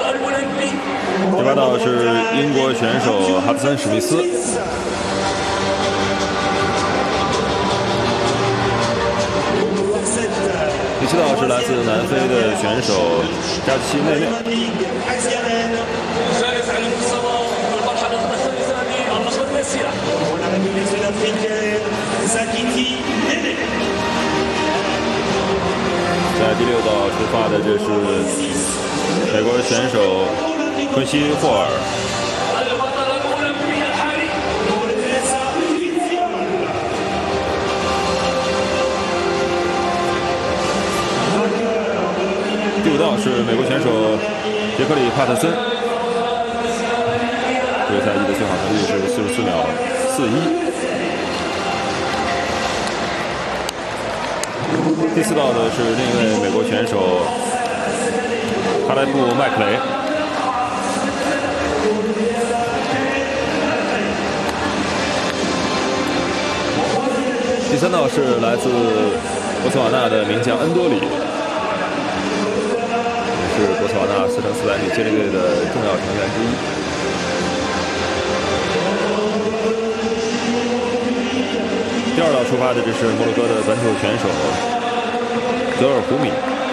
第8道是英国选手哈德森·史密斯。第7道是来自南非的选手加西内内。在第6道出发的，这是美国选手昆西霍尔。第5道是美国选手杰克里·帕特森，这个赛季的最好成绩是44秒41。第4道的是另一位美国选手哈莱布·麦克雷。第3道是来自博茨瓦纳的名将恩多里，也是博茨瓦纳4x400米接力队的重要成员之一。第2道出发的，这是摩洛哥的本土选手泽尔胡米。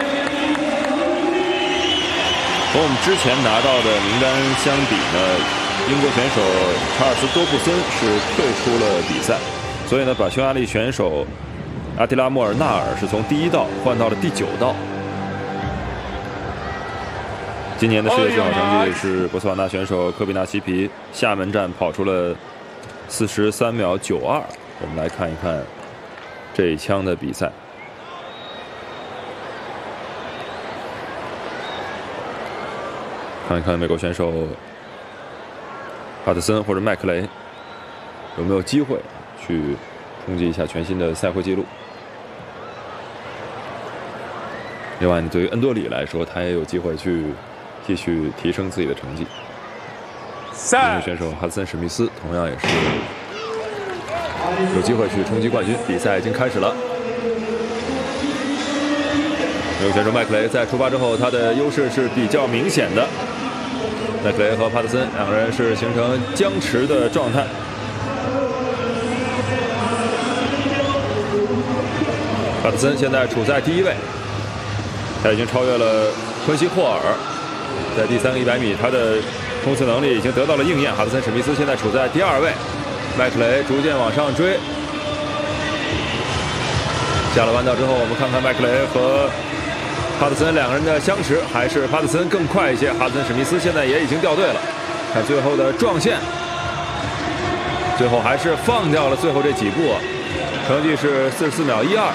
和我们之前拿到的名单相比呢，英国选手查尔斯·多布森是退出了比赛，所以呢，把匈牙利选手阿提拉·莫尔纳尔是从第1道换到了第9道。今年的世界最好成绩是博茨瓦纳选手科比纳西皮，厦门站跑出了43秒92。我们来看一看这一枪的比赛。看一看美国选手帕特森或者麦克雷有没有机会去冲击一下全新的赛会纪录。另外，对于恩多里来说，他也有机会去继续提升自己的成绩。英国选手哈德森·史密斯同样也是有机会去冲击冠军。比赛已经开始了。美国选手麦克雷在出发之后，他的优势是比较明显的。麦克雷和帕特森两个人是形成僵持的状态。帕特森现在处在第1位，他已经超越了昆西霍尔。在第3个100米，他的冲刺能力已经得到了应验。哈德森·史密斯现在处在第2位。麦克雷逐渐往上追，下了弯道之后，我们看看麦克雷和哈德森两个人的相持，还是哈德森更快一些。哈德森·史密斯现在也已经掉队了，看最后的撞线，最后还是放掉了最后这几步，成绩是44秒12。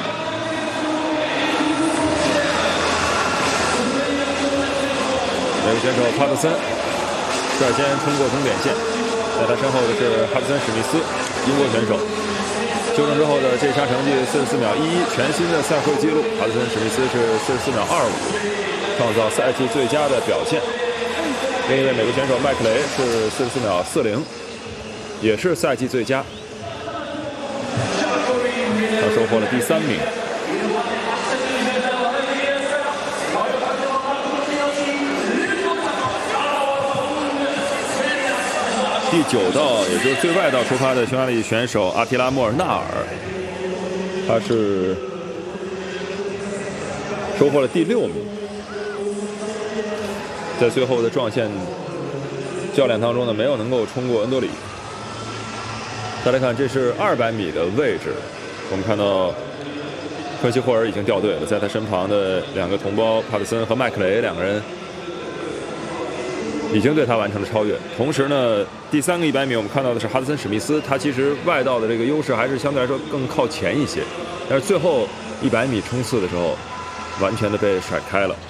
美国选手帕特森率先冲过终点线。在他身后的是哈德森·史密斯，英国选手。修正之后的这一枪成绩44秒11，全新的赛会纪录。哈德森·史密斯是44秒25，创造赛季最佳的表现。另一位美国选手麦克雷是44秒40，也是赛季最佳。他收获了第3名。第9道，也就是最外道出发的匈牙利选手阿提拉·莫尔纳尔，他是收获了第6名。在最后的撞线较量当中呢，没有能够冲过恩多里。再来看，这是200米的位置，我们看到科西霍尔已经掉队了，在他身旁的2个同胞帕特森和麦克雷两个人已经对他完成了超越。同时呢，第3个100米我们看到的是哈德森·史密斯，他其实外道的这个优势还是相对来说更靠前一些，但是最后100米冲刺的时候，完全的被甩开了。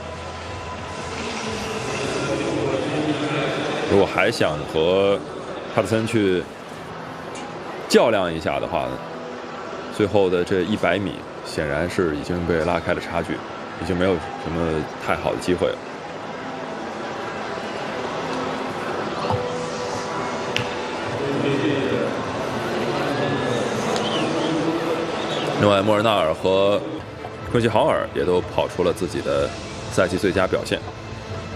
如果还想和哈德森去较量一下的话呢，最后的这100米显然是已经被拉开了差距，已经没有什么太好的机会了。另外，莫尔纳尔和昆西豪尔也都跑出了自己的赛季最佳表现。